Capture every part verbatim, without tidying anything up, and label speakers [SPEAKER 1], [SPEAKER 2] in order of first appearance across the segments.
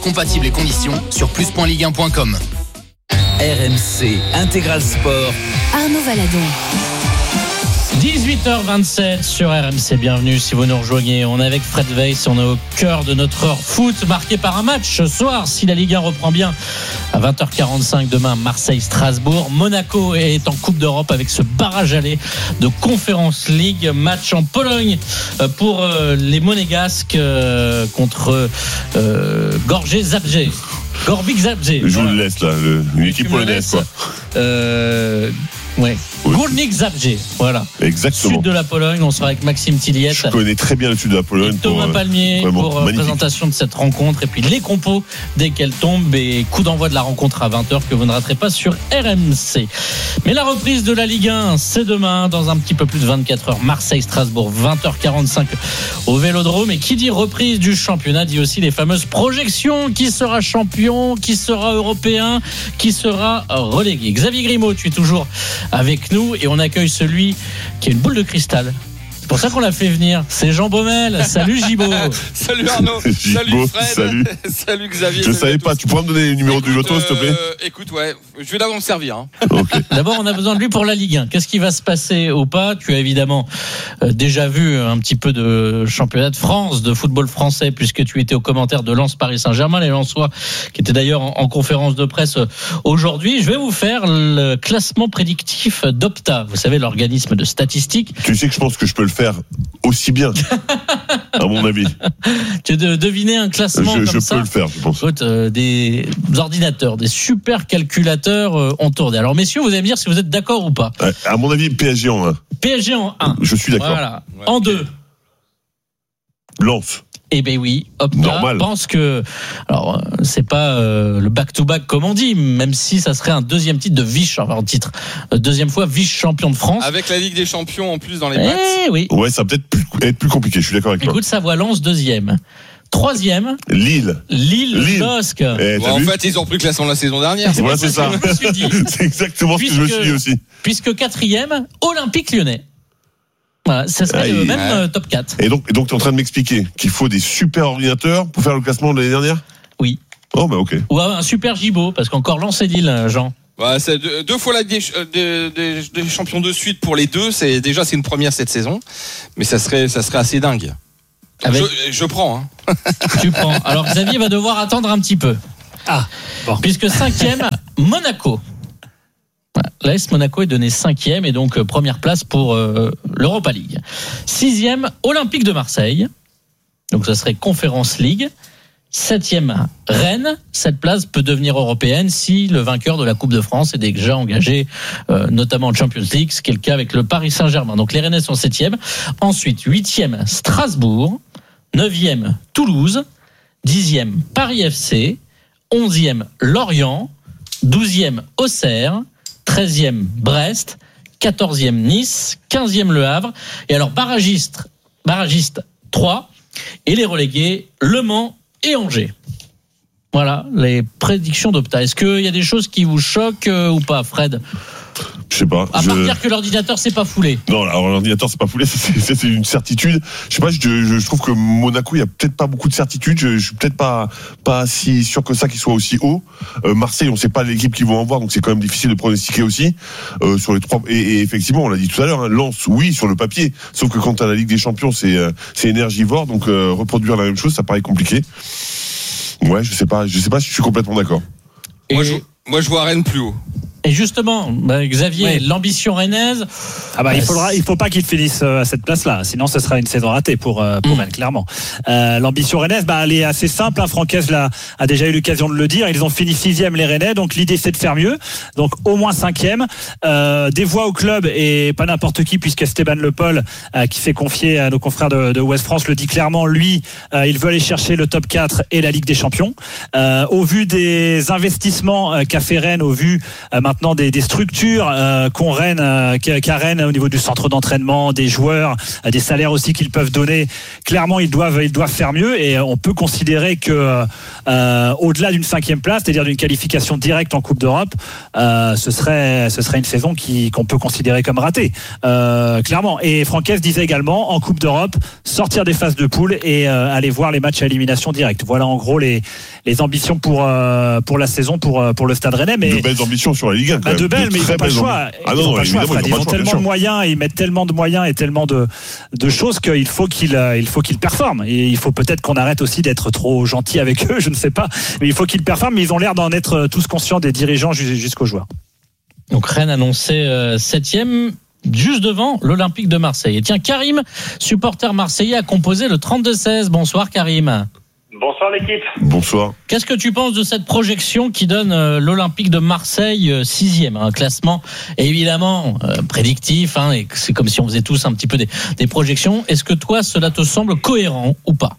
[SPEAKER 1] Compatibles et conditions sur plus point ligue un point com.
[SPEAKER 2] R M C Intégral Sport.
[SPEAKER 3] Arnaud Valadon.
[SPEAKER 4] dix-huit heures vingt-sept sur R M C, bienvenue si vous nous rejoignez. On est avec Fred Weiss, on est au cœur de notre heure foot marqué par un match ce soir. Si la Ligue un reprend bien à vingt heures quarante-cinq demain, Marseille-Strasbourg. Monaco est en Coupe d'Europe avec ce barrage aller de Conference League. Match en Pologne pour les Monégasques contre euh, Gorgé Zabrze. Gorbik Zabrze.
[SPEAKER 5] Je vous le laisse là, le, une équipe polonaise quoi.
[SPEAKER 4] Euh, ouais. Oui. Górnik Zabrze, voilà.
[SPEAKER 5] Exactement.
[SPEAKER 4] Sud de la Pologne, on sera avec Maxime Tilliette.
[SPEAKER 5] Je connais très bien le sud de la Pologne.
[SPEAKER 4] Et Thomas
[SPEAKER 5] pour,
[SPEAKER 4] Palmier
[SPEAKER 5] vraiment,
[SPEAKER 4] pour
[SPEAKER 5] magnifique.
[SPEAKER 4] présentation de cette rencontre et puis les compos dès qu'elles tombent et coup d'envoi de la rencontre à vingt heures que vous ne raterez pas sur R M C. Mais la reprise de la Ligue un, c'est demain dans un petit peu plus de vingt-quatre heures. Marseille-Strasbourg, vingt heures quarante-cinq au Vélodrome. Et qui dit reprise du championnat dit aussi les fameuses projections. Qui sera champion, qui sera européen, qui sera relégué. Xavier Grimaud, tu es toujours avec nous et on accueille celui qui a une boule de cristal. C'est pour ça qu'on l'a fait venir. C'est Jean Baumel. Salut Gibaud.
[SPEAKER 6] Salut Arnaud.
[SPEAKER 5] Gibaud,
[SPEAKER 6] salut Fred.
[SPEAKER 5] Salut.
[SPEAKER 6] Salut Xavier.
[SPEAKER 5] Je
[SPEAKER 6] salut
[SPEAKER 5] savais pas. Tu pourrais me donner le numéro
[SPEAKER 6] écoute,
[SPEAKER 5] du loto, s'il te plaît
[SPEAKER 6] euh, Écoute, ouais. Je vais d'abord me servir. Hein.
[SPEAKER 5] Okay.
[SPEAKER 4] D'abord, on a besoin de lui pour la Ligue un. Qu'est-ce qui va se passer ou pas ? Tu as évidemment euh, déjà vu un petit peu de championnat de France, de football français, puisque tu étais au commentaire de Lens Paris Saint-Germain, les Lensois, qui étaient d'ailleurs en, en conférence de presse aujourd'hui. Je vais vous faire le classement prédictif d'Opta. Vous savez, l'organisme de statistiques.
[SPEAKER 5] Tu sais que je pense que je peux le faire aussi bien, à mon avis.
[SPEAKER 4] Tu de deviner un classement
[SPEAKER 5] je,
[SPEAKER 4] comme
[SPEAKER 5] je
[SPEAKER 4] ça.
[SPEAKER 5] Je peux le faire, je pense.
[SPEAKER 4] Écoute, euh, des ordinateurs, des super calculateurs euh, ont tourné. Alors messieurs, vous allez me dire si vous êtes d'accord ou pas.
[SPEAKER 5] Ouais, à mon avis, P S G en un.
[SPEAKER 4] P S G en un.
[SPEAKER 5] Je suis d'accord.
[SPEAKER 4] Voilà.
[SPEAKER 6] Ouais.
[SPEAKER 4] En deux.
[SPEAKER 5] Lens.
[SPEAKER 4] Eh ben oui, Opta
[SPEAKER 5] Normal.
[SPEAKER 4] pense que, alors c'est pas euh, le back-to-back comme on dit, même si ça serait un deuxième titre de vice, enfin un titre deuxième fois vice-champion de France.
[SPEAKER 6] Avec la Ligue des Champions en plus dans les maths.
[SPEAKER 4] Eh oui.
[SPEAKER 5] Ouais, ça va peut-être plus, être plus compliqué. Je suis d'accord avec toi.
[SPEAKER 4] Écoute, ça voit Lens deuxième. Troisième,
[SPEAKER 5] Lille.
[SPEAKER 4] Lille,
[SPEAKER 5] Lille.
[SPEAKER 4] Losc.
[SPEAKER 5] Eh,
[SPEAKER 6] Ouais,
[SPEAKER 5] t'as
[SPEAKER 6] en
[SPEAKER 5] vu
[SPEAKER 6] fait, ils ont pris le classement de la saison dernière.
[SPEAKER 5] Ouais, c'est ça.
[SPEAKER 4] Je me suis dit.
[SPEAKER 5] C'est exactement ce que je me suis dit aussi.
[SPEAKER 4] Puisque quatrième, Olympique Lyonnais. Voilà, ça serait
[SPEAKER 5] Aïe.
[SPEAKER 4] le même
[SPEAKER 6] Ouais.
[SPEAKER 4] euh, top quatre.
[SPEAKER 5] Et donc, et donc, tu es en train de m'expliquer qu'il faut des super ordinateurs pour faire le classement de l'année dernière ?
[SPEAKER 4] Oui.
[SPEAKER 5] Oh, bah, ok.
[SPEAKER 4] Ou un super Gibaud, parce qu'encore Lens et Lille, Jean.
[SPEAKER 6] Ouais, c'est deux, deux fois la Ligue des, des, des, des champions de suite pour les deux. C'est déjà c'est une première cette saison, mais ça serait ça serait assez dingue.
[SPEAKER 4] Avec...
[SPEAKER 6] Je, je prends. Hein.
[SPEAKER 4] Tu prends. Alors Xavier va devoir attendre un petit peu.
[SPEAKER 7] Ah, bon.
[SPEAKER 4] Puisque cinquième, Monaco. L'A S Monaco est donné cinquième et donc euh, première place pour euh, l'Europa League. Sixième, Olympique de Marseille. Donc ça serait Conference League. Septième, Rennes. Cette place peut devenir européenne si le vainqueur de la Coupe de France est déjà engagé, euh, notamment en Champions League, ce qui est le cas avec le Paris Saint-Germain. Donc les Rennais sont septième. Ensuite, huitième, Strasbourg. Neuvième, Toulouse. Dixième, Paris F C. Onzième, Lorient. Douzième, Auxerre. treizième, Brest. quatorzième, Nice. quinzième, Le Havre. Et alors, barragiste, barragiste trois. Et les relégués, Le Mans et Angers. Voilà, les prédictions d'Opta. Est-ce qu'il y a des choses qui vous choquent euh, ou pas, Fred ?
[SPEAKER 5] Je sais pas.
[SPEAKER 4] À
[SPEAKER 5] je...
[SPEAKER 4] part dire que l'ordinateur s'est pas foulé.
[SPEAKER 5] Non, alors l'ordinateur c'est pas foulé, c'est, c'est, c'est une certitude. Je sais pas, je, je, je trouve que Monaco, il y a peut-être pas beaucoup de certitudes. Je, je suis peut-être pas pas si sûr que ça qu'il soit aussi haut. Euh, Marseille, on sait pas l'équipe qu'ils vont avoir, donc c'est quand même difficile de pronostiquer aussi euh, sur les trois. Et, et effectivement, on l'a dit tout à l'heure, hein, Lens, oui, sur le papier. Sauf que quand t'as la Ligue des Champions, c'est c'est énergivore, donc euh, reproduire la même chose, ça paraît compliqué. Ouais, je sais pas, je sais pas si je suis complètement d'accord.
[SPEAKER 4] Et,
[SPEAKER 6] Moi, je, moi, je vois Rennes plus haut.
[SPEAKER 4] et justement, bah, Xavier,
[SPEAKER 7] Ouais.
[SPEAKER 4] l'ambition rennaise.
[SPEAKER 7] Ah bah, il
[SPEAKER 4] Euh,
[SPEAKER 7] faudra, il faut pas qu'il finisse à cette place-là, sinon ce sera une saison ratée pour euh, pour
[SPEAKER 4] Mm.
[SPEAKER 7] Rennes, clairement. Euh, l'ambition rennaise, bah, elle est assez simple. Hein. Francaise l'a a déjà eu l'occasion de le dire. Ils ont fini sixième les Rennais, donc l'idée c'est de faire mieux. Donc au moins cinquième. Euh, des voix au club et pas n'importe qui, puisque Esteban Le Paul, euh, qui s'est confié à nos confrères de, de Ouest France, le dit clairement. Lui, euh, il veut aller chercher le top quatre et la Ligue des Champions. Euh, au vu des investissements euh, qu'a fait Rennes, au vu euh, maintenant maintenant des, des structures euh, qu'ont Rennes, euh, qu'a Rennes au niveau du centre d'entraînement, des joueurs, des salaires aussi qu'ils peuvent donner. Clairement, ils doivent, ils doivent faire mieux et on peut considérer que euh, au-delà d'une cinquième place, c'est-à-dire d'une qualification directe en Coupe d'Europe, euh, ce serait, ce serait une saison qui, qu'on peut considérer comme ratée, euh, clairement. Et Francaise disait également en Coupe d'Europe, sortir des phases de poule et euh, aller voir les matchs à élimination directe. Voilà en gros les, les ambitions pour euh, pour la saison pour pour le Stade Rennais. Mais
[SPEAKER 5] de belles ambitions sur la Ligue un.
[SPEAKER 7] Bah de belles, mais ils n'ont pas le choix.
[SPEAKER 5] Ah non,
[SPEAKER 7] ils ont
[SPEAKER 5] non,
[SPEAKER 7] pas le choix. Fred. Ils ont
[SPEAKER 5] choix,
[SPEAKER 7] tellement de moyens, ils mettent tellement de moyens et tellement de de choses qu'il faut qu'ils il faut qu'ils performent. Et il faut peut-être qu'on arrête aussi d'être trop gentil avec eux, je ne sais pas. Mais il faut qu'ils performent. Mais ils ont l'air d'en être tous conscients, des dirigeants jusqu'aux joueurs.
[SPEAKER 4] Donc Rennes annoncé euh, septième. Juste devant l'Olympique de Marseille. Et tiens, Karim, supporter marseillais, a composé le trente-deux seize. Bonsoir Karim.
[SPEAKER 3] Bonsoir l'équipe.
[SPEAKER 5] Bonsoir.
[SPEAKER 4] Qu'est-ce que tu penses de cette projection qui donne euh, l'Olympique de Marseille euh, sixième, un classement évidemment euh, prédictif, hein, et c'est comme si on faisait tous un petit peu des, des projections. Est-ce que toi, cela te semble cohérent ou pas?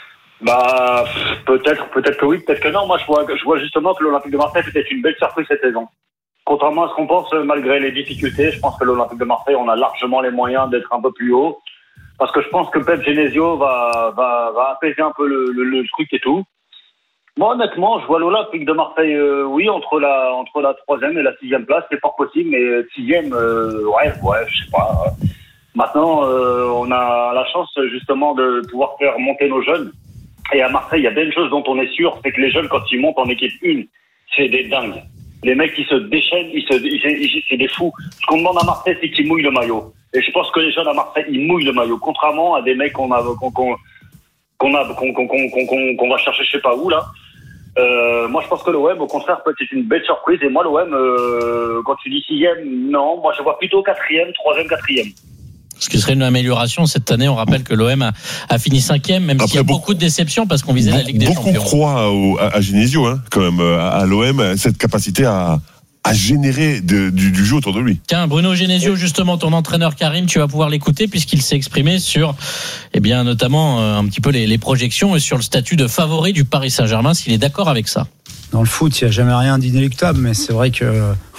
[SPEAKER 3] Bah peut-être, peut-être que oui, peut-être que non. Moi, je vois, je vois justement que l'Olympique de Marseille peut être une belle surprise cette saison. Contrairement à ce qu'on pense, malgré les difficultés, je pense que l'Olympique de Marseille, on a largement les moyens d'être un peu plus haut. Parce que je pense que Pep Genesio va, va, va apaiser un peu le, le, le truc et tout. Moi, honnêtement, je vois l'Olympique de Marseille, euh, oui, entre la, entre la troisième et la sixième place, c'est fort possible, mais sixième, euh, ouais, ouais, je sais pas. Maintenant, euh, on a la chance, justement, de pouvoir faire monter nos jeunes. Et à Marseille, il y a bien une chose dont on est sûr, c'est que les jeunes, quand ils montent en équipe une, c'est des dingues. Les mecs qui se déchaînent, ils se, ils, ils, c'est des fous. Ce qu'on demande à Marseille, c'est qu'ils mouillent le maillot. Et je pense que les jeunes à Marseille, ils mouillent le maillot. Contrairement à des mecs qu'on a, qu'on, qu'on, qu'on a, qu'on, qu'on, qu'on, qu'on, qu'on va chercher je sais pas où, là. Euh, moi, je pense que l'O M, au contraire, peut être une belle surprise. Et moi, l'O M, euh, quand tu dis sixième, non. Moi, je vois plutôt quatrième, troisième, quatrième.
[SPEAKER 4] Ce qui serait une amélioration cette année. On rappelle que l'O M a, a fini cinquième, même Après, s'il y a beaucoup, beaucoup de déceptions parce qu'on visait
[SPEAKER 5] beaucoup,
[SPEAKER 4] la Ligue des
[SPEAKER 5] beaucoup
[SPEAKER 4] Champions.
[SPEAKER 5] Beaucoup croient au, à, à Genesio, hein, quand même, à, à l'O M, cette capacité à, à générer de, du, du jeu autour de lui.
[SPEAKER 4] Tiens, Bruno Genesio, justement, ton entraîneur Karim, tu vas pouvoir l'écouter puisqu'il s'est exprimé sur, eh bien, notamment euh, un petit peu les, les projections et sur le statut de favori du Paris Saint-Germain, s'il est d'accord avec ça.
[SPEAKER 8] Dans le foot, il n'y a jamais rien d'inéluctable, mais c'est vrai que,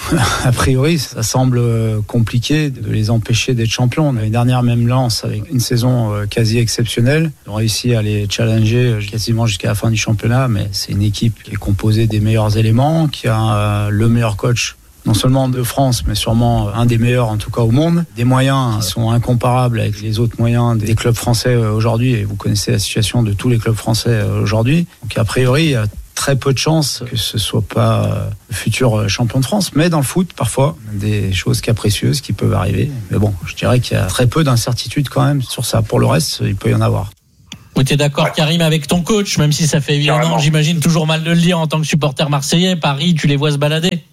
[SPEAKER 8] a priori, ça semble compliqué de les empêcher d'être champions. L'année dernière, même Lens, avec une saison quasi exceptionnelle, ils ont réussi à les challenger quasiment jusqu'à la fin du championnat, mais c'est une équipe qui est composée des meilleurs éléments, qui a le meilleur coach, non seulement de France, mais sûrement un des meilleurs, en tout cas au monde. Des moyens qui sont incomparables avec les autres moyens des clubs français aujourd'hui, et vous connaissez la situation de tous les clubs français aujourd'hui. Donc, a priori, il y a très peu de chances que ce soit pas le futur champion de France, mais dans le foot, parfois, des choses capricieuses qui peuvent arriver. Mais bon, je dirais qu'il y a très peu d'incertitudes quand même sur ça. Pour le reste, il peut y en avoir.
[SPEAKER 4] Oui, t'es d'accord, Karim, avec ton coach, même si ça fait évidemment, j'imagine, toujours mal de le dire en tant que supporter marseillais. Paris, tu les vois se balader?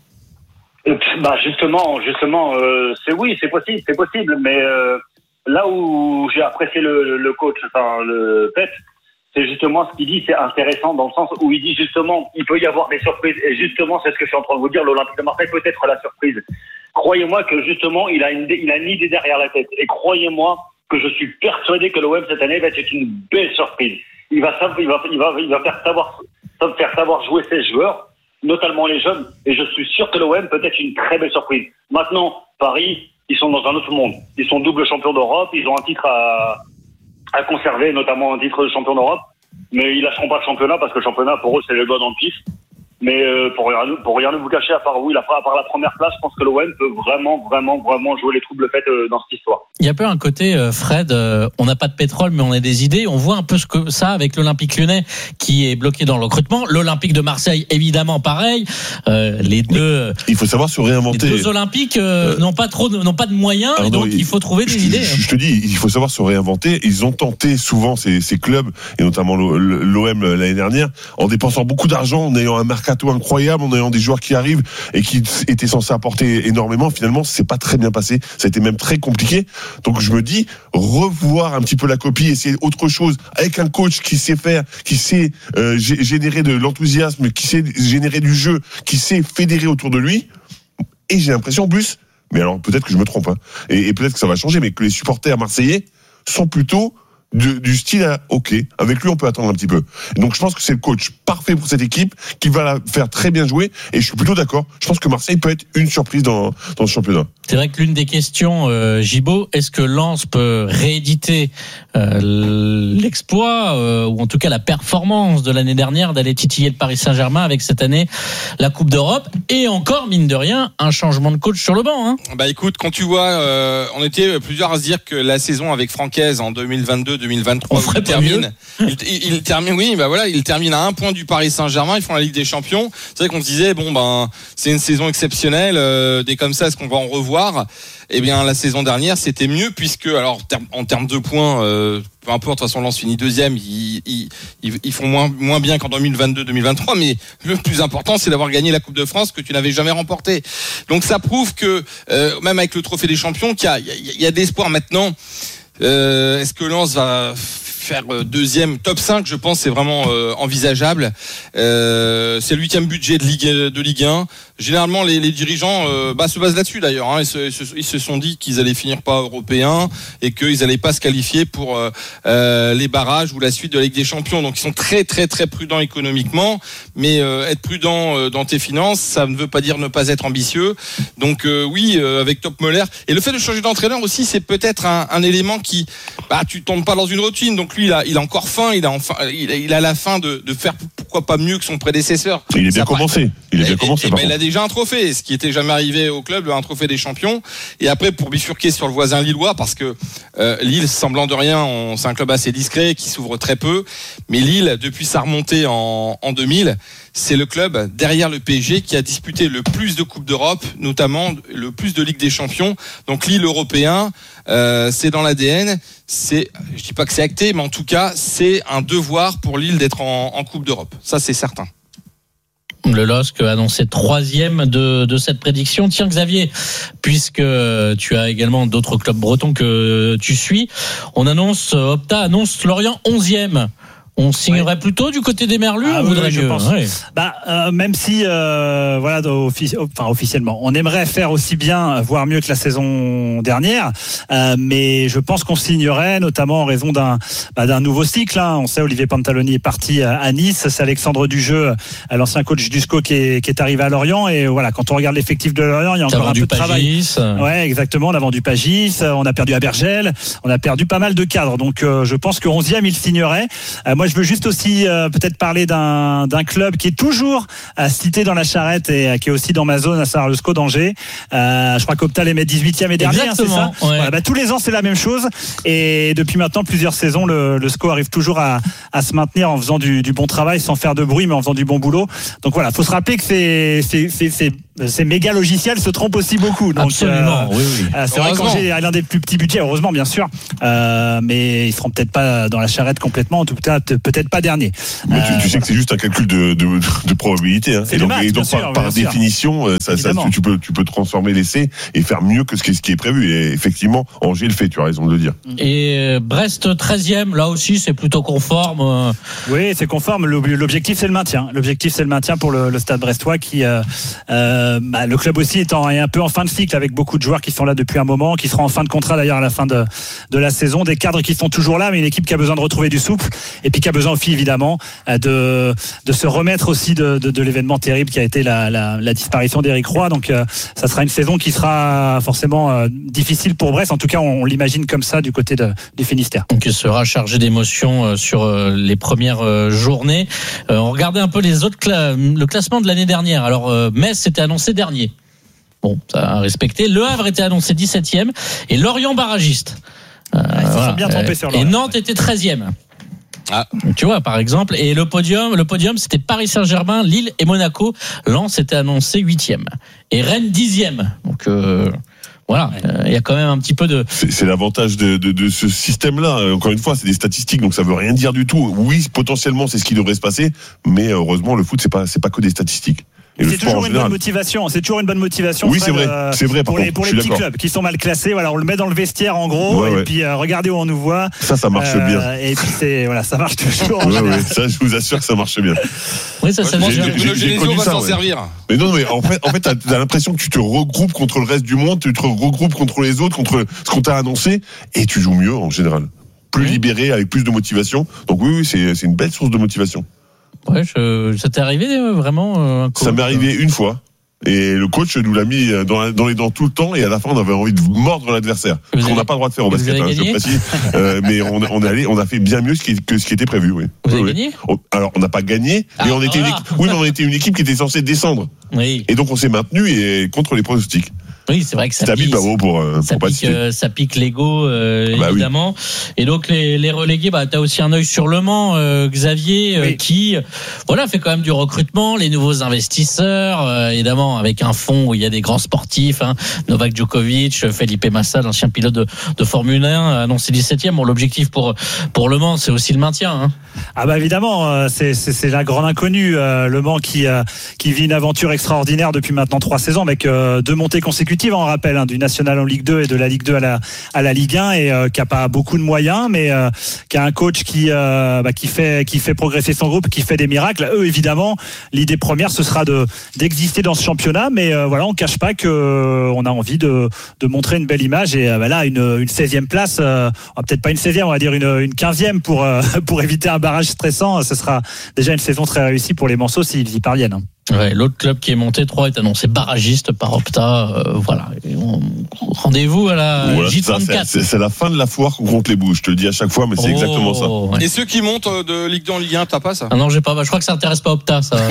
[SPEAKER 3] Bah justement, justement, euh, c'est oui, c'est possible, c'est possible, mais euh, là où j'ai apprécié le, le coach, enfin le Pep, c'est justement ce qu'il dit, c'est intéressant dans le sens où il dit justement, il peut y avoir des surprises. Et justement, c'est ce que je suis en train de vous dire, l'Olympique de Marseille peut être la surprise. Croyez-moi que justement, il a une, il a une idée derrière la tête. Et croyez-moi que je suis persuadé que l'O M cette année va être une belle surprise. Il va, il va, il va, il va faire savoir, faire savoir jouer ses joueurs, notamment les jeunes. Et je suis sûr que l'O M peut être une très belle surprise. Maintenant, Paris, ils sont dans un autre monde. Ils sont double champions d'Europe. Ils ont un titre à à conserver, notamment un titre de champion d'Europe, mais ils lâcheront pas le championnat parce que le championnat pour eux c'est le doigt dans le pif. Mais euh, pour rien pour rien ne vous cacher, à part oui, à part la première place, je pense que l'O M peut vraiment vraiment vraiment jouer les troubles faits euh, dans cette histoire.
[SPEAKER 4] Il y a peu un côté euh, Fred, euh, on n'a pas de pétrole mais on a des idées. On voit un peu ce que ça avec l'Olympique Lyonnais qui est bloqué dans le recrutement. L'Olympique de Marseille évidemment pareil. Euh, les deux. Euh,
[SPEAKER 5] il faut savoir se réinventer.
[SPEAKER 4] Les deux Olympiques euh, euh, n'ont pas trop, n'ont pas de moyens et donc il, il faut trouver des
[SPEAKER 5] je,
[SPEAKER 4] idées.
[SPEAKER 5] Je, je te dis, il faut savoir se réinventer. Ils ont tenté souvent ces, ces clubs et notamment l'O M l'année dernière en dépensant beaucoup d'argent, en ayant un mercato incroyable, en ayant des joueurs qui arrivent et qui étaient censés apporter énormément. Finalement, c'est pas très bien passé. Ça a été même très compliqué. Donc, je me dis, revoir un petit peu la copie, essayer autre chose avec un coach qui sait faire, qui sait euh, générer de l'enthousiasme, qui sait générer du jeu, qui sait fédérer autour de lui. Et j'ai l'impression, en plus, mais alors peut-être que je me trompe, hein, et, et peut-être que ça va changer, mais que les supporters marseillais sont plutôt du, du style à, ok, avec lui on peut attendre un petit peu. Donc je pense que c'est le coach parfait pour cette équipe qui va la faire très bien jouer et je suis plutôt d'accord. Je pense que Marseille peut être une surprise dans, dans ce championnat.
[SPEAKER 4] C'est vrai que l'une des questions, euh, Gibaud, est-ce que Lens peut rééditer euh, l'exploit euh, ou en tout cas la performance de l'année dernière d'aller titiller le Paris Saint-Germain avec cette année la Coupe d'Europe et encore mine de rien un changement de coach sur le banc. Hein.
[SPEAKER 6] Bah écoute, quand tu vois, euh, on était plusieurs à se dire que la saison avec Francaise en deux mille vingt-deux deux mille vingt-trois il termine, il, il, il termine, oui, bah voilà, il termine à un point du Paris Saint-Germain. Ils font la Ligue des Champions. C'est vrai qu'on se disait bon ben c'est une saison exceptionnelle. Euh, des comme ça, est-ce qu'on va en revoir? Eh bien, la saison dernière, c'était mieux puisque, alors, en termes de points, euh, peu importe, de toute façon, Lens finit deuxième, ils, ils, ils font moins, moins bien qu'en deux mille vingt-deux deux mille vingt-trois, mais le plus important, c'est d'avoir gagné la Coupe de France que tu n'avais jamais remportée. Donc, ça prouve que, euh, même avec le Trophée des Champions, qu'il y a, il y a, il y a de l'espoir maintenant. Euh, est-ce que Lens va faire deuxième, top cinq, je pense, c'est vraiment euh, envisageable. Euh, c'est le huitième budget de Ligue, de Ligue un. Généralement, les, les dirigeants euh, bah, se basent là-dessus d'ailleurs. Hein. Ils, se, ils se sont dit qu'ils allaient finir pas européens et qu'ils allaient pas se qualifier pour euh, euh, les barrages ou la suite de la Ligue des Champions. Donc, ils sont très, très, très prudents économiquement. Mais euh, être prudent euh, dans tes finances, ça ne veut pas dire ne pas être ambitieux. Donc, euh, oui, euh, avec Top Muller. Et le fait de changer d'entraîneur aussi, c'est peut-être un, un élément qui, bah, tu tombes pas dans une routine. Donc, lui, il a, il a encore faim. Il a enfin, il a, il a la faim de, de faire pourquoi pas mieux que son prédécesseur.
[SPEAKER 5] Il est bien commencé. Il est bien
[SPEAKER 6] et,
[SPEAKER 5] commencé.
[SPEAKER 6] Et, et, bah, il a déjà un trophée, ce qui était jamais arrivé au club, un trophée des champions. Et après, pour bifurquer sur le voisin lillois, parce que euh, Lille, semblant de rien, on, c'est un club assez discret qui s'ouvre très peu. Mais Lille, depuis sa remontée en, en deux mille, c'est le club derrière le P S G qui a disputé le plus de Coupes d'Europe, notamment le plus de Ligue des Champions. Donc Lille européen, euh, c'est dans l'A D N. C'est, je dis pas que c'est acté, mais en tout cas, c'est un devoir pour Lille d'être en, en Coupe d'Europe. Ça, c'est certain.
[SPEAKER 4] Le L O S C a annoncé troisième de, de cette prédiction. Tiens Xavier, puisque tu as également d'autres clubs bretons que tu suis, on annonce, Opta annonce Lorient onzième. On signerait ouais. plutôt du côté des Merlus,
[SPEAKER 7] ah,
[SPEAKER 4] on
[SPEAKER 7] oui,
[SPEAKER 4] voudrait
[SPEAKER 7] oui, je
[SPEAKER 4] mieux.
[SPEAKER 7] pense.
[SPEAKER 4] Ouais.
[SPEAKER 7] Bah, euh, même si, euh, voilà, offici- enfin, officiellement, on aimerait faire aussi bien, voire mieux que la saison dernière, euh, mais je pense qu'on signerait, notamment en raison d'un, bah, d'un nouveau cycle. Hein. On sait, Olivier Pantaloni est parti à Nice, c'est Alexandre Dujeu, l'ancien coach du S C O, qui est, qui est arrivé à Lorient. Et voilà, quand on regarde l'effectif de Lorient, il y a encore un peu de travail. Ouais, exactement. On a vendu Pagis, on a perdu Abergel, on a perdu pas mal de cadres. Donc, euh, je pense que onzième, il signerait. Euh, moi, je veux juste aussi euh, peut-être parler d'un, d'un club qui est toujours euh, cité dans la charrette et euh, qui est aussi dans ma zone, à savoir le S C O d'Angers. Euh, je crois qu'Opta les met dix-huitième et dernier, hein, c'est ça ouais. Voilà, bah, tous les ans, c'est la même chose. Et depuis maintenant plusieurs saisons, le, le S C O arrive toujours à, à se maintenir en faisant du, du bon travail, sans faire de bruit, mais en faisant du bon boulot. Donc voilà, faut se rappeler que c'est, c'est, c'est, c'est ces méga logiciels se trompent aussi beaucoup. Donc,
[SPEAKER 4] absolument, euh, oui, oui.
[SPEAKER 7] Euh, c'est vrai qu'Angers a l'un des plus petits budgets, heureusement, bien sûr, euh, mais ils seront peut-être pas dans la charrette complètement, en tout cas, peut-être pas dernier.
[SPEAKER 5] Mais tu, tu sais que c'est juste un calcul de, de, de probabilité. Hein.
[SPEAKER 7] C'est
[SPEAKER 5] et donc,
[SPEAKER 7] maths,
[SPEAKER 5] et donc
[SPEAKER 7] sûr,
[SPEAKER 5] par, par
[SPEAKER 7] sûr.
[SPEAKER 5] définition, ça, ça, tu, peux, tu peux transformer l'essai et faire mieux que ce qui, ce qui est prévu. Et effectivement, Angers le fait, tu as raison de le dire.
[SPEAKER 4] Et Brest treizième, là aussi, c'est plutôt conforme.
[SPEAKER 7] Oui, c'est conforme. L'objectif, c'est le maintien. L'objectif, c'est le maintien pour le, le Stade brestois qui, euh, euh, bah, le club aussi est, en, est un peu en fin de cycle avec beaucoup de joueurs qui sont là depuis un moment, qui seront en fin de contrat d'ailleurs à la fin de, de la saison, des cadres qui sont toujours là, mais une équipe qui a besoin de retrouver du souffle et puis qui a besoin aussi évidemment de, de se remettre aussi de, de, de l'événement terrible qui a été la, la, la disparition d'Éric Roy. Donc euh, ça sera une saison qui sera forcément euh, difficile pour Brest. En tout cas, on, on l'imagine comme ça du côté de, du Finistère.
[SPEAKER 4] Donc il sera chargé d'émotions euh, sur euh, les premières euh, journées. Euh, on regardait un peu les autres cla- le classement de l'année dernière. Alors euh, Metz était annoncé dernier. Bon, ça a respecté. Le Havre était annoncé dix-septième et Lorient barragiste.
[SPEAKER 7] Euh, ah, ils se voilà. sont bien trompés sur Lorient.
[SPEAKER 4] Et Nantes était treizième.
[SPEAKER 6] Ah.
[SPEAKER 4] Tu vois, par exemple, et le podium, le podium, c'était Paris Saint-Germain, Lille et Monaco. Lens était annoncé huitième et Rennes dixième. Donc euh, voilà, il ouais. euh, y a quand même un petit peu de.
[SPEAKER 5] C'est, c'est l'avantage de, de, de ce système-là. Encore une fois, c'est des statistiques, donc ça veut rien dire du tout. Oui, potentiellement, c'est ce qui devrait se passer, mais heureusement, le foot, c'est pas, c'est pas que des statistiques.
[SPEAKER 7] Et c'est toujours une bonne motivation. C'est toujours une bonne motivation.
[SPEAKER 5] Oui, c'est vrai.
[SPEAKER 7] Euh,
[SPEAKER 5] c'est vrai.
[SPEAKER 7] Pour
[SPEAKER 5] contre,
[SPEAKER 7] les pour les petits clubs qui sont mal classés, voilà, on le met dans le vestiaire en gros, ouais, et ouais. puis euh, regardez où on nous voit.
[SPEAKER 5] Ça, ça marche euh, bien.
[SPEAKER 7] Et puis c'est voilà, ça marche toujours.
[SPEAKER 5] Ouais, ouais, ça, je vous assure que ça marche bien.
[SPEAKER 4] Oui, ça, ça
[SPEAKER 6] marche
[SPEAKER 4] bien.
[SPEAKER 6] Le Genesio va s'en servir.
[SPEAKER 5] Mais non, mais en fait, en fait, t'as, t'as l'impression que tu te regroupes contre le reste du monde, tu te regroupes contre les autres, contre ce qu'on t'a annoncé, et tu joues mieux en général. plus libérés, avec plus de motivation. Donc oui, oui c'est, c'est une belle source de motivation.
[SPEAKER 4] Ouais, je, ça t'est arrivé euh, vraiment euh, un coach,
[SPEAKER 5] Ça m'est arrivé une fois. Et le coach nous l'a mis dans, la, dans les dents tout le temps, et à la fin on avait envie de mordre l'adversaire. Ce qu'on n'a pas le droit de faire au basket, hein, je précise. Euh, mais on, on, est allé, on a fait bien mieux que ce qui était prévu. Oui.
[SPEAKER 4] Vous
[SPEAKER 5] oui,
[SPEAKER 4] avez
[SPEAKER 5] oui.
[SPEAKER 4] gagné ?
[SPEAKER 5] Alors on n'a pas gagné, ah, mais on était, voilà. une équipe, oui, mais on était une équipe qui était censée descendre.
[SPEAKER 4] Oui.
[SPEAKER 5] Et donc on s'est maintenu et contre les pronostics.
[SPEAKER 4] Oui, c'est vrai que ça
[SPEAKER 5] pique,
[SPEAKER 4] pique,
[SPEAKER 5] bravo pour,
[SPEAKER 4] ça,
[SPEAKER 5] pour
[SPEAKER 4] pique euh, ça pique l'ego, euh, bah évidemment. Oui. Et donc les, les relégués, bah, tu as aussi un œil sur Le Mans, euh, Xavier, euh, oui. qui voilà, fait quand même du recrutement, les nouveaux investisseurs, euh, évidemment, avec un fonds où il y a des grands sportifs, hein, Novak Djokovic, Felipe Massa, l'ancien pilote de, de Formule un, annoncé dix-septième. Bon, l'objectif pour, pour Le Mans, c'est aussi le maintien. Hein.
[SPEAKER 7] Ah bah évidemment, c'est, c'est, c'est la grande inconnue. Euh, Le Mans qui, euh, qui vit une aventure extraordinaire depuis maintenant trois saisons avec euh, deux montées consécutives. On rappelle hein, du National en Ligue deux et de la Ligue deux à la à la Ligue un et euh, qui a pas beaucoup de moyens, mais euh, qui a un coach qui euh, bah, qui fait qui fait progresser son groupe, qui fait des miracles. Eux évidemment, l'idée première ce sera de d'exister dans ce championnat, mais euh, voilà, on cache pas que euh, on a envie de de montrer une belle image et euh, bah, là une une seizième place, euh, peut-être pas une seizième, on va dire une une quinzième pour euh, pour éviter un barrage stressant. Ce sera déjà une saison très réussie pour les Manceaux s'ils y parviennent. Hein.
[SPEAKER 4] Ouais, l'autre club qui est monté trois est annoncé barragiste par Opta. Euh, voilà. Et on, rendez-vous à la
[SPEAKER 5] voilà,
[SPEAKER 4] J trente-quatre.
[SPEAKER 5] Ça, c'est, c'est la fin de la foire qu'on compte les bouts. Je te le dis à chaque fois, mais c'est oh, exactement ça.
[SPEAKER 6] Ouais. Et ceux qui montent de Ligue deux en Ligue un, t'as pas ça ?
[SPEAKER 4] Ah non, j'ai pas. Bah, je crois que ça intéresse pas Opta, ça.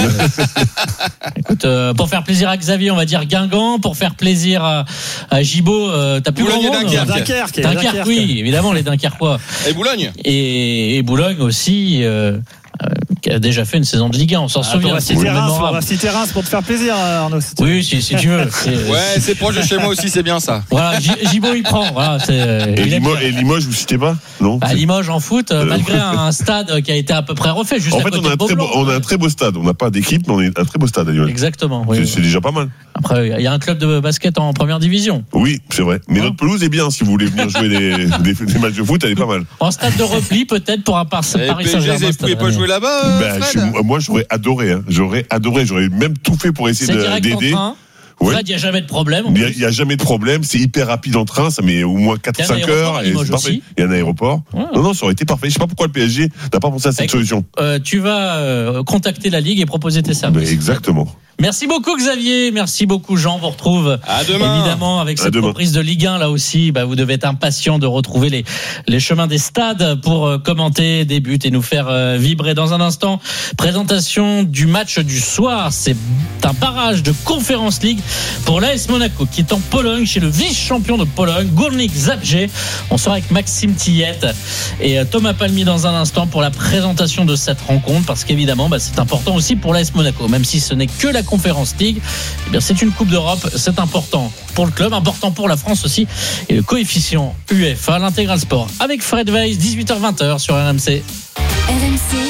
[SPEAKER 4] Écoute, euh, pour faire plaisir à Xavier, on va dire Guingamp. Pour faire plaisir à, à Gibaud, euh, t'as plus
[SPEAKER 6] Boulogne
[SPEAKER 4] grand monde.
[SPEAKER 6] Et Dunkerque.
[SPEAKER 7] Dunkerque,
[SPEAKER 4] Dunkerque, Dunkerque, oui, évidemment les Dunkerquois.
[SPEAKER 6] Et Boulogne.
[SPEAKER 4] Et, et Boulogne aussi. Euh, Euh, qui a déjà fait une saison de Ligue un, on s'en ah, souvient.
[SPEAKER 7] On va citer Reims pour te faire plaisir, Arnaud. Si
[SPEAKER 4] oui, si, si tu veux.
[SPEAKER 6] C'est, ouais, c'est proche de chez moi aussi, c'est bien ça.
[SPEAKER 4] Voilà, Gibaud il prend. Voilà, c'est,
[SPEAKER 5] et, Limoges, et Limoges, vous citez pas ? Non.
[SPEAKER 4] Bah, Limoges en foot, euh, malgré un stade qui a été à peu près refait. Juste
[SPEAKER 5] en
[SPEAKER 4] à
[SPEAKER 5] fait,
[SPEAKER 4] côté
[SPEAKER 5] on a, un très beau, on a un très beau stade. On n'a pas d'équipe, mais on a un très beau stade à Lyon.
[SPEAKER 4] Exactement. Oui,
[SPEAKER 5] c'est,
[SPEAKER 4] oui.
[SPEAKER 5] c'est déjà pas mal.
[SPEAKER 4] Après, il y a un club de basket en première division.
[SPEAKER 5] Oui, c'est vrai. Mais ouais. Notre pelouse est bien. Si vous voulez venir jouer des, des, des matchs de foot, elle est pas mal.
[SPEAKER 4] En stade de repli, peut-être pour un Paris Saint-Germain.
[SPEAKER 6] Vous pouvez pas jouer là-bas
[SPEAKER 5] ben, je, Moi, j'aurais adoré. Hein. J'aurais adoré. J'aurais même tout fait pour essayer
[SPEAKER 4] c'est
[SPEAKER 5] de, d'aider.
[SPEAKER 4] Ouais. Fred, il n'y a jamais de problème.
[SPEAKER 5] Il n'y a, a jamais de problème. C'est hyper rapide en train. Ça met au moins quatre ou cinq heures. Et c'est parfait. Il y a un aéroport. Ouais. Non, non, ça aurait été parfait. Je ne sais pas pourquoi le P S G n'a pas pensé à cette Écoute, solution.
[SPEAKER 4] Euh, tu vas euh, contacter la Ligue et proposer tes services.
[SPEAKER 5] Mais exactement.
[SPEAKER 4] Merci beaucoup Xavier, merci beaucoup Jean. On vous retrouve
[SPEAKER 6] à demain.
[SPEAKER 4] Évidemment avec cette reprise de Ligue un là aussi. Bah, vous devez être impatient de retrouver les les chemins des stades pour euh, commenter des buts et nous faire euh, vibrer. Dans un instant, présentation du match du soir. C'est un barrage de Conference League pour l'A S Monaco qui est en Pologne chez le vice-champion de Pologne, Górnik Zabrze. On sera avec Maxime Tillette et euh, Thomas Palmy dans un instant pour la présentation de cette rencontre parce qu'évidemment bah, c'est important aussi pour l'A S Monaco, même si ce n'est que la Conference League, eh bien c'est une Coupe d'Europe, c'est important pour le club, important pour la France aussi. Et le coefficient U E F A, l'intégral sport avec Fred Weiss, dix-huit heures vingt sur R M C.
[SPEAKER 9] R M C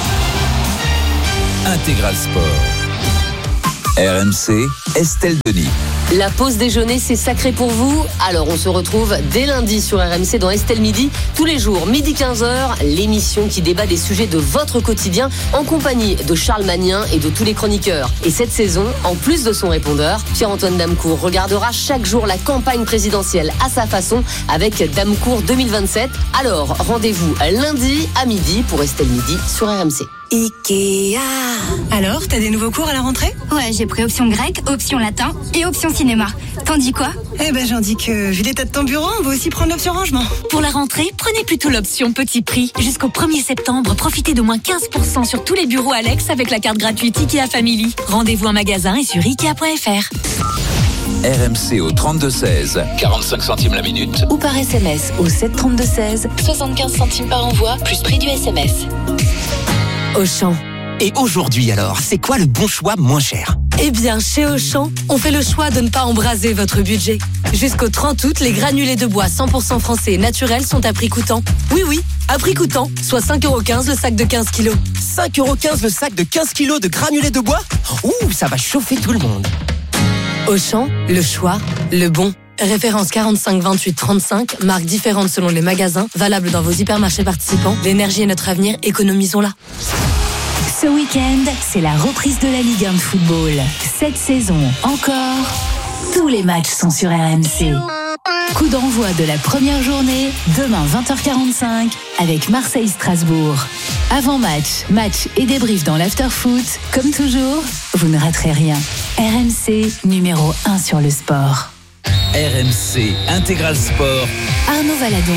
[SPEAKER 2] Intégral sport. R M C, Estelle Denis.
[SPEAKER 10] La pause déjeuner, c'est sacré pour vous. Alors, on se retrouve dès lundi sur R M C dans Estelle Midi. Tous les jours, midi quinze heures, l'émission qui débat des sujets de votre quotidien en compagnie de Charles Magnin et de tous les chroniqueurs. Et cette saison, en plus de son répondeur, Pierre-Antoine Damecourt regardera chaque jour la campagne présidentielle à sa façon avec Damecourt deux mille vingt-sept. Alors, rendez-vous lundi à midi pour Estelle Midi sur R M C.
[SPEAKER 9] Ikea.
[SPEAKER 11] Alors, t'as des nouveaux cours à la rentrée ?
[SPEAKER 12] Ouais, j'ai pris option grec, option latin et option cinéma. T'en dis quoi ?
[SPEAKER 11] Eh ben, j'en dis que, vu l'état de ton bureau, on va aussi prendre l'option rangement.
[SPEAKER 12] Pour la rentrée, prenez plutôt l'option petit prix. Jusqu'au premier septembre, profitez d'au moins quinze pour cent sur tous les bureaux Alex avec la carte gratuite Ikea Family. Rendez-vous en magasin et sur ikea point f r.
[SPEAKER 2] R M C au trente-deux seize, quarante-cinq centimes la minute.
[SPEAKER 10] Ou par S M S au sept trente-deux seize,
[SPEAKER 12] soixante-quinze centimes par envoi, plus prix du S M S.
[SPEAKER 10] Auchan.
[SPEAKER 13] Et aujourd'hui alors, c'est quoi le bon choix moins cher ?
[SPEAKER 10] Eh bien, chez Auchan, on fait le choix de ne pas embraser votre budget. Jusqu'au trente août, les granulés de bois cent pour cent français et naturels sont à prix coûtant. Oui, oui, à prix coûtant, soit cinq euros quinze le sac de quinze kilos.
[SPEAKER 13] cinq euros quinze le sac de quinze kilos de granulés de bois ? Ouh, ça va chauffer tout le monde.
[SPEAKER 10] Auchan, le choix, le bon. Référence quarante-cinq vingt-huit trente-cinq, marques différentes selon les magasins, valable dans vos hypermarchés participants. L'énergie est notre avenir, économisons-la.
[SPEAKER 9] Ce week-end, c'est la reprise de la Ligue un de football. Cette saison encore, tous les matchs sont sur R M C. Coup d'envoi de la première journée, demain vingt heures quarante-cinq, avec Marseille-Strasbourg. Avant match, match et débrief dans l'after-foot. Comme toujours, vous ne raterez rien. R M C, numéro un sur le sport.
[SPEAKER 2] R M C Intégral Sport.
[SPEAKER 9] Arnaud Valadon.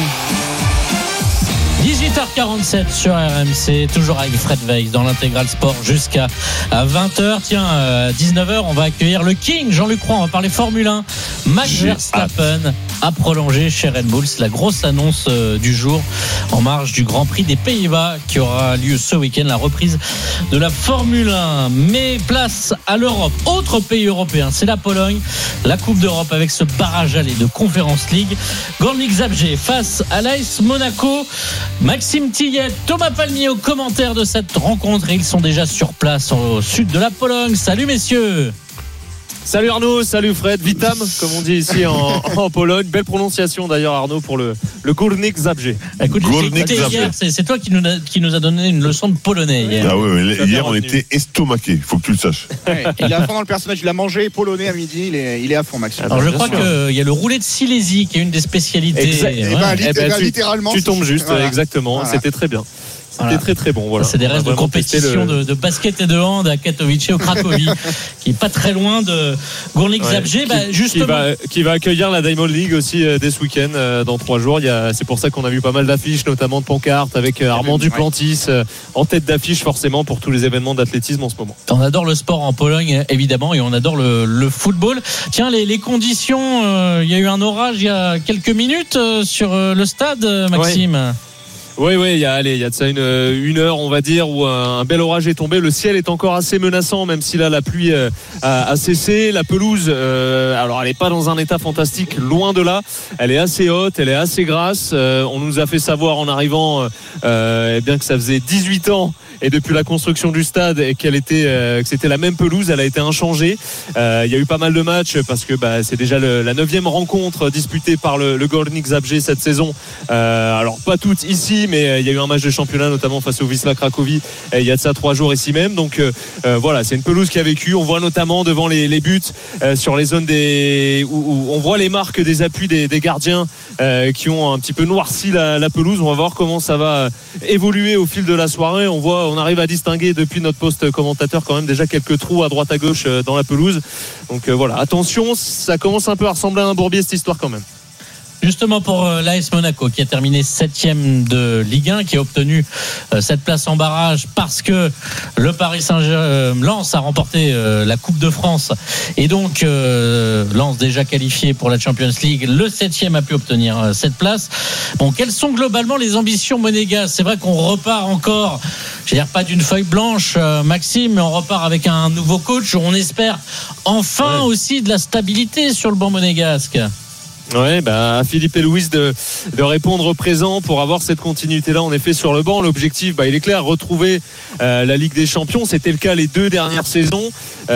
[SPEAKER 4] dix-huit heures quarante-sept sur R M C, toujours avec Fred Weiss dans l'intégral sport jusqu'à vingt heures. Tiens, à dix-neuf heures, on va accueillir le King, Jean-Luc Roy, on va parler Formule un. Max Verstappen a prolongé chez Red Bull. C'est la grosse annonce du jour en marge du Grand Prix des Pays-Bas qui aura lieu ce week-end, la reprise de la Formule un. Mais place à l'Europe. Autre pays européen, c'est la Pologne. La Coupe d'Europe avec ce barrage aller de Conference League. Górnik Zabrze face à l'A S Monaco. Maxime Tillet, Thomas Palmier aux commentaires de cette rencontre et ils sont déjà sur place au sud de la Pologne. Salut messieurs.
[SPEAKER 14] Salut Arnaud, salut Fred, Vitam comme on dit ici en, en Pologne. Belle prononciation d'ailleurs Arnaud pour le, le Górnik Zabrze.
[SPEAKER 4] Écoute, hier, c'est, c'est toi qui nous, a, qui nous a donné une leçon de polonais hier.
[SPEAKER 5] Ah ouais, ouais, hier on était estomaqués, il faut que tu le saches.
[SPEAKER 15] Ouais, il est à fond dans le personnage, il a mangé polonais à midi, il est, il est à fond Maxime.
[SPEAKER 4] Alors je crois qu'il y a le roulé de Silésie qui est une des spécialités.
[SPEAKER 14] Exact.
[SPEAKER 4] Ouais.
[SPEAKER 15] Et ben,
[SPEAKER 14] Eh ben,
[SPEAKER 15] ben,
[SPEAKER 14] tu,
[SPEAKER 15] littéralement.
[SPEAKER 14] tu tombes juste,
[SPEAKER 15] voilà.
[SPEAKER 14] Exactement, voilà. C'était très bien. C'était
[SPEAKER 4] Voilà.
[SPEAKER 14] très très bon. Voilà.
[SPEAKER 4] C'est des restes de compétition le... de, de basket et de hand à Katowice au Cracovie, qui est pas très loin de Górnik ouais, Zabrze. Bah, justement,
[SPEAKER 14] qui va, qui va accueillir la Diamond League aussi euh, dès ce week-end euh, dans trois jours. Il y a, c'est pour ça qu'on a vu pas mal d'affiches, notamment de pancartes avec euh, Armand Duplantis euh, en tête d'affiche forcément pour tous les événements d'athlétisme en ce moment.
[SPEAKER 4] On adore le sport en Pologne évidemment et on adore le, le football. Tiens, les, les conditions, euh, il y a eu un orage il y a quelques minutes euh, sur euh, le stade, Maxime.
[SPEAKER 14] Ouais. Oui, oui, il y a, allez, il y a de ça une, une heure, on va dire, où un, un bel orage est tombé. Le ciel est encore assez menaçant, même si là, la pluie euh, a, a cessé. La pelouse, euh, alors elle n'est pas dans un état fantastique, loin de là. Elle est assez haute, elle est assez grasse. Euh, on nous a fait savoir en arrivant, euh, eh bien que ça faisait dix-huit ans. Et depuis la construction du stade et qu'elle était, euh, que c'était la même pelouse, elle a été inchangée. Euh, il y a eu pas mal de matchs parce que bah, c'est déjà le, la neuvième rencontre disputée par le, le Górnik Zabrze cette saison. Euh, alors pas toutes ici, mais euh, il y a eu un match de championnat notamment face au Wisła Cracovie. Et il y a de ça trois jours ici même. Donc euh, euh, voilà, c'est une pelouse qui a vécu. On voit notamment devant les, les buts euh, sur les zones des, où, où on voit les marques des appuis des, des gardiens euh, qui ont un petit peu noirci la, la pelouse. On va voir comment ça va évoluer au fil de la soirée. On voit on arrive à distinguer depuis notre poste commentateur quand même déjà quelques trous à droite à gauche dans la pelouse. Donc euh, voilà, attention, ça commence un peu à ressembler à un bourbier cette histoire quand même.
[SPEAKER 4] Justement pour l'A S Monaco qui a terminé septième de Ligue un, qui a obtenu cette place en barrage parce que le Paris Saint-Germain Lens a remporté la Coupe de France et donc Lens déjà qualifié pour la Champions League, le septième a pu obtenir cette place. Bon, quelles sont globalement les ambitions monégasques? C'est vrai qu'on repart encore, je veux dire pas d'une feuille blanche, Maxime, mais on repart avec un nouveau coach. On espère enfin ouais. aussi de la stabilité sur le banc monégasque.
[SPEAKER 14] Ouais, bah, à Philippe et Louis de, de répondre présent pour avoir cette continuité-là, en effet, sur le banc. L'objectif, bah, il est clair, retrouver euh, la Ligue des Champions. C'était le cas les deux dernières saisons.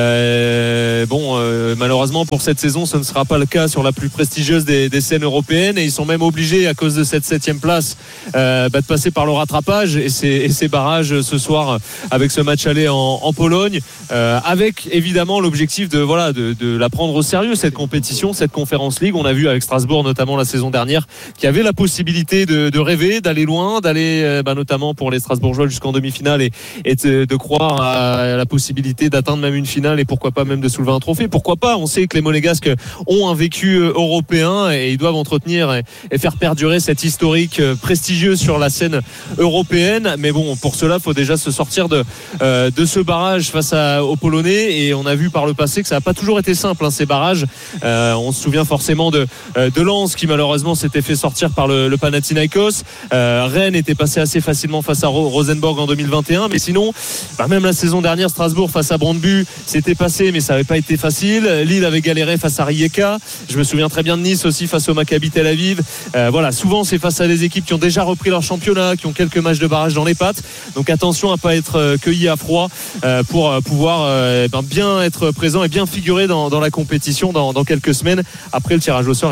[SPEAKER 14] Euh, bon, euh, malheureusement, pour cette saison, ce ne sera pas le cas sur la plus prestigieuse des, des scènes européennes. Et ils sont même obligés, à cause de cette septième place, euh, bah, de passer par le rattrapage et ces, et ces barrages ce soir avec ce match aller en, en Pologne. Euh, avec, évidemment, l'objectif de, voilà, de, de la prendre au sérieux, cette compétition, cette Conference League. On a vu avec Strasbourg notamment la saison dernière qui avait la possibilité de, de rêver, d'aller loin, d'aller euh, bah, notamment pour les Strasbourgeois jusqu'en demi-finale et, et de, de croire à la possibilité d'atteindre même une finale et pourquoi pas même de soulever un trophée. Pourquoi pas? On sait que les Monégasques ont un vécu européen et ils doivent entretenir et, et faire perdurer cette historique prestigieuse sur la scène européenne. Mais bon, pour cela, il faut déjà se sortir de, euh, de ce barrage face à, aux Polonais et on a vu par le passé que ça n'a pas toujours été simple hein, ces barrages. Euh, on se souvient forcément de de Lens qui malheureusement s'était fait sortir par le, le Panathinaikos. Euh, Rennes était passé assez facilement face à Rosenborg en deux mille vingt et un, mais sinon bah même la saison dernière Strasbourg face à Brøndby c'était passé mais ça n'avait pas été facile. Lille avait galéré face à Rijeka. Je me souviens très bien de Nice aussi face au Maccabi Tel Aviv. Euh, voilà, souvent c'est face à des équipes qui ont déjà repris leur championnat, qui ont quelques matchs de barrage dans les pattes, donc attention à pas être euh, cueilli à froid euh, pour euh, pouvoir euh, ben, bien être présent et bien figurer dans, dans la compétition dans, dans quelques semaines après le tirage au sort évidemment.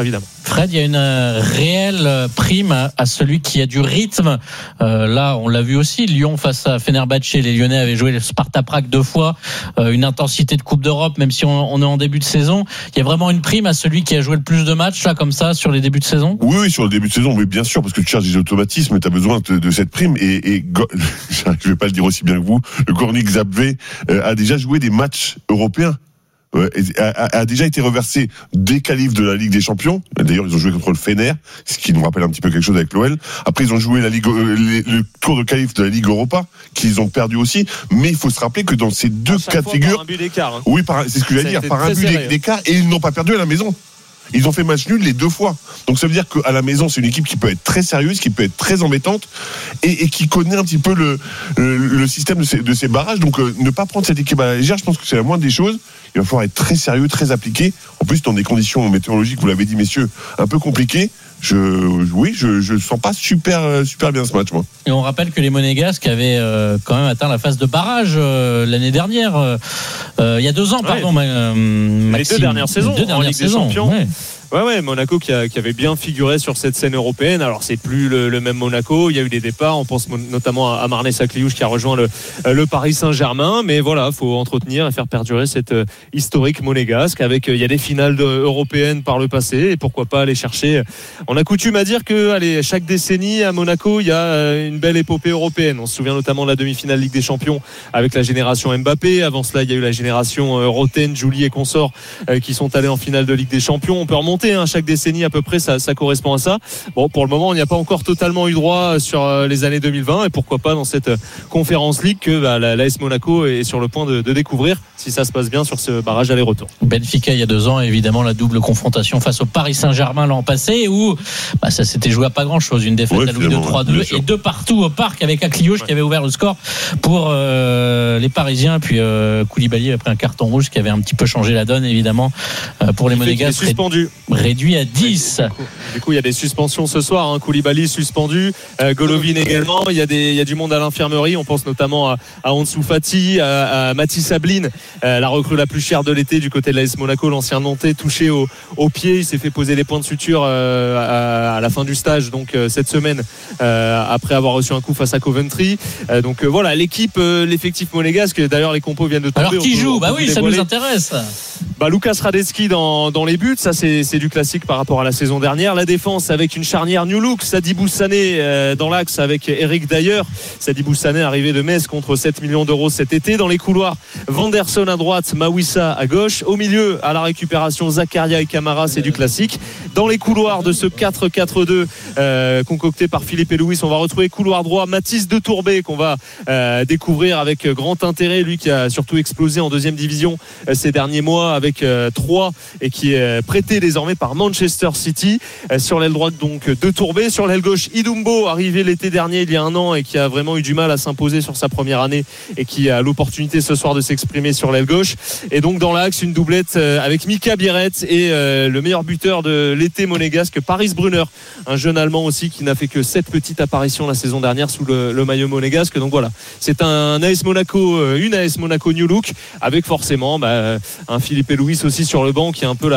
[SPEAKER 14] évidemment.
[SPEAKER 4] Fred, il y a une euh, réelle prime à, à celui qui a du rythme. Euh, là, on l'a vu aussi, Lyon face à Fenerbahçe, les Lyonnais avaient joué le Sparta Prague deux fois, euh, une intensité de Coupe d'Europe, même si on, on est en début de saison. Il y a vraiment une prime à celui qui a joué le plus de matchs, là, comme ça, sur les débuts de saison?
[SPEAKER 5] Oui, oui, sur le début de saison, mais bien sûr, parce que tu cherches des automatismes et tu as besoin de, de cette prime. Et, et je vais pas le dire aussi bien que vous, le Gornik Zabrze euh, a déjà joué des matchs européens. Ouais, a, a déjà été reversé des qualifs de la Ligue des Champions. D'ailleurs, ils ont joué contre le Fener, ce qui nous rappelle un petit peu quelque chose avec l'O L. Après, ils ont joué la Ligue, euh, les, le tour de qualif de la Ligue Europa, qu'ils ont perdu aussi. Mais il faut se rappeler que dans ces deux cas de figure,
[SPEAKER 14] par un but d'écart, hein.
[SPEAKER 5] oui, par, c'est ce que j'allais dire, par un but serré, d'écart, et ils n'ont pas perdu à la maison. Ils ont fait match nul les deux fois. Donc ça veut dire qu'à la maison, c'est une équipe qui peut être très sérieuse, qui peut être très embêtante et, et qui connaît un petit peu le, le, le système de ces, de ces barrages. Donc euh, ne pas prendre cette équipe à la légère, je pense que c'est la moindre des choses. Il va falloir être très sérieux, très appliqué. En plus, dans des conditions météorologiques, vous l'avez dit, messieurs, un peu compliquées. Je, oui, je, je sens pas super, super bien ce match, moi.
[SPEAKER 4] Et on rappelle que les Monégasques avaient euh, quand même atteint la phase de barrage euh, l'année dernière, euh, euh, il y a deux ans, pardon,
[SPEAKER 14] ouais.
[SPEAKER 4] euh, Maxime.
[SPEAKER 14] Les deux dernières saisons,
[SPEAKER 4] deux dernières
[SPEAKER 14] en Ligue
[SPEAKER 4] saisons,
[SPEAKER 14] des Champions.
[SPEAKER 4] Ouais.
[SPEAKER 14] Ouais, ouais, Monaco qui, a, qui avait bien figuré sur cette scène européenne. Alors, c'est plus le, le même Monaco. Il y a eu des départs. On pense notamment à Marnès Sakliouche qui a rejoint le, le Paris Saint-Germain. Mais voilà, faut entretenir et faire perdurer cette euh, historique monégasque. Avec, euh, il y a des finales de, européennes par le passé. Et pourquoi pas aller chercher. On a coutume à dire que, allez, chaque décennie à Monaco, il y a euh, une belle épopée européenne. On se souvient notamment de la demi-finale Ligue des Champions avec la génération Mbappé. Avant cela, il y a eu la génération euh, Roten, Jouli et consorts euh, qui sont allés en finale de Ligue des Champions. On peut remonter, hein, chaque décennie à peu près, ça, ça correspond à ça. Bon, pour le moment, on n'y a pas encore totalement eu droit sur les années deux mille vingt et pourquoi pas dans cette Conférence League que bah, la, l'A S Monaco est sur le point de, de découvrir si ça se passe bien sur ce barrage aller-retour.
[SPEAKER 4] Benfica il y a deux ans, évidemment la double confrontation face au Paris Saint-Germain l'an passé où bah, ça s'était joué à pas grand-chose, une défaite ouais, à Louis de trois deux et deux partout au parc avec Akliouche ouais. qui avait ouvert le score pour euh, les Parisiens, puis euh, Koulibaly après un carton rouge qui avait un petit peu changé la donne évidemment euh, pour les Monégasques.
[SPEAKER 14] Suspendu.
[SPEAKER 4] Réduit à dix.
[SPEAKER 14] Du coup, du coup, il y a des suspensions ce soir. Hein. Koulibaly suspendu, euh, Golovin également. Il y a des, il y a du monde à l'infirmerie. On pense notamment à, à Ansu Fati, à, à Mathis Ablin, euh, la recrue la plus chère de l'été du côté de l'A S Monaco, l'ancien Nantais touché au, au pied. Il s'est fait poser des points de suture euh, à, à la fin du stage, donc euh, cette semaine, euh, après avoir reçu un coup face à Coventry. Euh, donc euh, voilà, l'équipe, euh, l'effectif monégasque. D'ailleurs, les compos viennent de tomber.
[SPEAKER 4] Alors qui joue peut, Bah oui, ça nous intéresse.
[SPEAKER 14] Bah, Lucas Radecki dans, dans les buts, ça c'est, c'est du classique par rapport à la saison dernière. La défense avec une charnière New Look, Sadibou Sané euh, dans l'axe avec Eric Dyer. Sadibou Sané arrivé de Metz contre sept millions d'euros cet été. Dans les couloirs, Vanderson à droite, Mawissa à gauche. Au milieu, à la récupération, Zakaria et Camara, c'est du classique. Dans les couloirs de ce quatre quatre deux euh, concocté par Philippe et Louis, on va retrouver couloir droit Mathis de Tourbet qu'on va euh, découvrir avec grand intérêt. Lui qui a surtout explosé en deuxième division euh, ces derniers mois avec euh, trois et qui est prêté désormais par Manchester City. Euh, sur l'aile droite donc de Tourbet, sur l'aile gauche Idumbo, arrivé l'été dernier il y a un an et qui a vraiment eu du mal à s'imposer sur sa première année et qui a l'opportunité ce soir de s'exprimer sur l'aile gauche. Et donc dans l'axe une doublette euh, avec Mika Biret et euh, le meilleur buteur de l'été monégasque, Paris Brunner, un jeune allemand aussi qui n'a fait que sept petites apparitions la saison dernière sous le, le maillot monégasque. Donc voilà, c'est un A S Monaco, une A S Monaco New Look avec forcément bah, un Philippe et Louis aussi sur le banc qui est un peu la